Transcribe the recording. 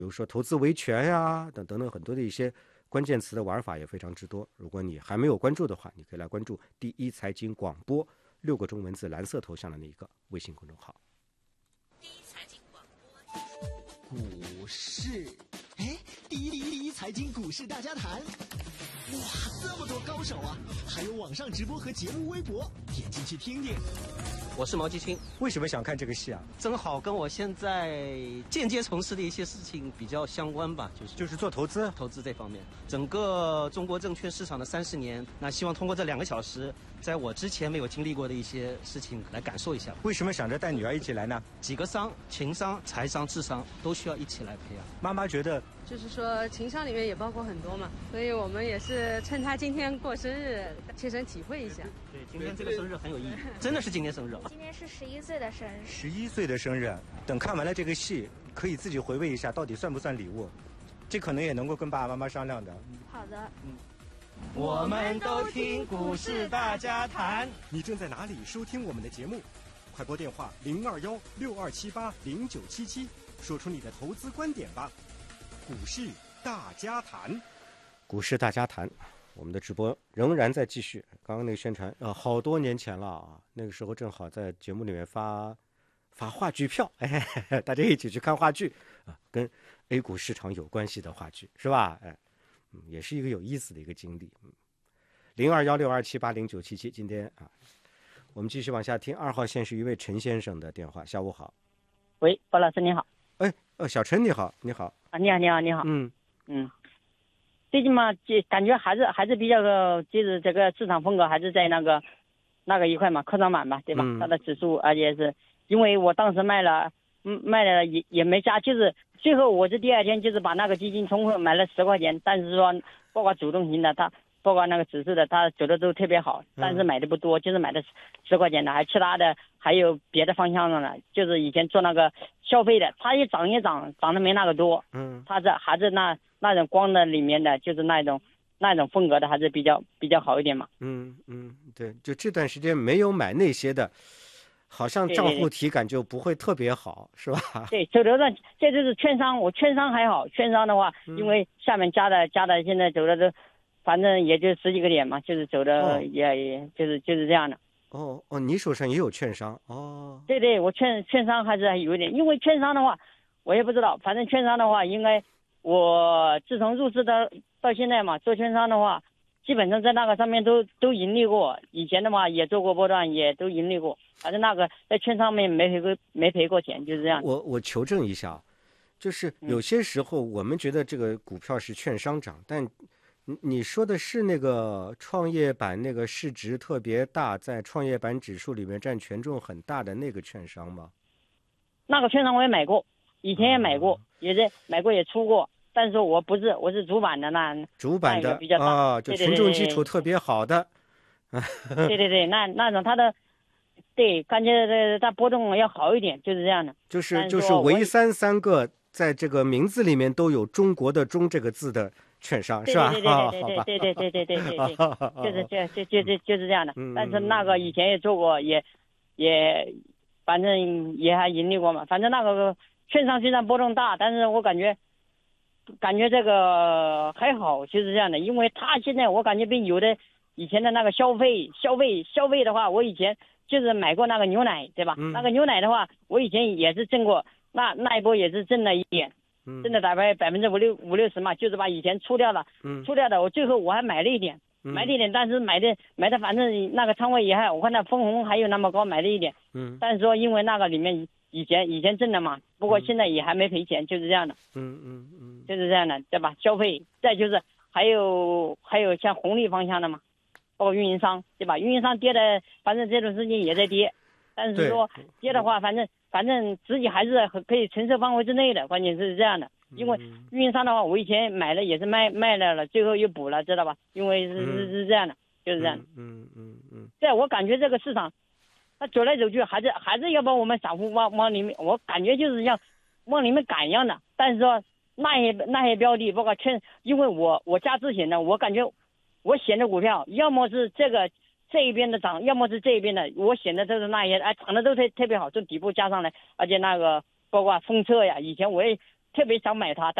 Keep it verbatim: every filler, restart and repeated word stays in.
比如说投资维权呀等等等很多的一些关键词的玩法也非常之多。如果你还没有关注的话，你可以来关注第一财经广播六个中文字蓝色头像的那一个微信公众号。 第一财经广播股市，哎，第一第一第一财经股市大家谈，哇，这么多高手啊！还有网上直播和节目微博，点进去听听。 我是毛继清。 为什么想看这个戏啊？ 正好跟我现在间接从事的一些事情比较相关吧，就是就是做投资， 投资这方面。整个中国证券市场的三十年，那希望通过这两个小时，在我之前没有经历过的一些事情来感受一下。 为什么想着带女儿一起来呢？ 几个商，情商、财商、智商都需要一起来培养。 妈妈觉得， 就是说情商里面也包括很多嘛，所以我们也是趁她今天过生日，切身体会一下。 对，今天这个生日很有意义，真的是今天生日。 今天是十一岁的生日。 十一岁的生日，等看完了这个戏，可以自己回味一下，到底算不算礼物？这可能也能够跟爸爸妈妈商量的。 好的。 嗯。我们都听股市大家谈。 你正在哪里收听我们的节目？快拨电话零二幺六二七八零九七七，说出你的投资观点吧。股市大家谈， 股市大家谈。我们的直播仍然在继续。刚刚那个宣传，呃，好多年前了啊，那个时候正好在节目里面发发话剧票，哎，大家一起去看话剧啊，跟 A 股市场有关系的话剧，是吧？哎，嗯，也是一个有意思的一个经历。嗯，零二幺六二七八零九七七，今天啊，我们继续往下听。二号线是一位陈先生的电话，下午好。 喂，包老师你好。 哎，呃，小陈你好，你好。 啊，你好，你好，你好。 嗯嗯。最近嘛，就感觉还是还是比较个，就是这个市场风格还是在那个那个一块嘛，科创板嘛，对吧？ 嗯、 它的指数，而且是因为我当时卖了，嗯，卖了也也没加，就是最后我是第二天就是把那个基金冲后买了十块钱，但是说包括主动型的，它包括那个指数的，它走的都特别好，但是买的不多，就是买的十块钱的，还其他的还有别的方向的呢，就是以前做那个消费的，它一涨也涨，涨的没那个多， 嗯， 它是还是那。那种光的里面的就是那种那种风格的还是比较比较好一点嘛。 嗯嗯，对，就这段时间没有买那些的，好像账户体感就不会特别好，是吧？ 对，走的的这就是券商，我券商还好，券商的话， 嗯、 因为下面加的加的现在走的都，反正也就十几个点嘛，就是走的也、哦、也就是就是这样的。 哦哦，你手上也有券商哦？ 对对，我券券商还是有一点，因为券商的话，我也不知道，反正券商的话应该。我自从入市到到现在嘛，做券商的话，基本上在那个上面都都盈利过。以前的话也做过波段，也都盈利过。反正那个在券商面没赔过，没赔过钱，就是这样。 我我求证一下，就是有些时候我们觉得这个股票是券商涨，嗯、但你你说的是那个创业板那个市值特别大，在创业板指数里面占权重很大的那个券商吗？ 那个券商我也买过。以前也买过，嗯、也是买过也出过，但是我不是，我是主板的那主板的比较大啊、哦，就群众基础特别好的。 对对对，那那种它的，对，感觉它波动要好一点，就是这样的。 就是就是唯三三个在这个名字里面都有中国的中这个字的券商是吧？ 对对对对对对对对对对对，就是这就就就就是这样的。但是那个以前也做过，也也反正也还盈利过嘛，反正那个。券商虽然波动大，但是我感觉，感觉这个还好，就是这样的。因为它现在我感觉比有的以前的那个消费、消费、消费的话，我以前就是买过那个牛奶，对吧？ 嗯、 那个牛奶的话，我以前也是挣过，那那一波也是挣了一点， 嗯、 挣了大概百分之五六五六十嘛，就是把以前出掉了， 嗯、 出掉的，我最后我还买了一点， 嗯、 买了一点，但是买的买的反正那个仓位也还，我看那分红还有那么高，买了一点， 嗯， 但是说因为那个里面。以前以前挣的嘛，不过现在也还没赔钱，就是这样的。 嗯嗯嗯， 就是这样的，对吧？消费，再就是还有还有像红利方向的嘛，包括运营商，对吧？运营商跌的，反正这段时间也在跌，但是说跌的话，反正反正自己还是可以承受范围之内的。关键是这样的，因为运营商的话，我以前买了也是卖卖了了，最后又补了，知道吧？因为是是是这样的，就是这样的。 嗯嗯嗯。 在我感觉这个市场。他走来走去，还是还是要把我们散户往往里面，我感觉就是像往里面赶一样的。但是说那些那些标的，包括券，因为我我加之前呢，我感觉我选的股票，要么是这个这一边的涨，要么是这一边的，我选的都是那些，哎，涨的都特特别好，从底部加上来，而且那个包括封测呀，以前我也特别想买它。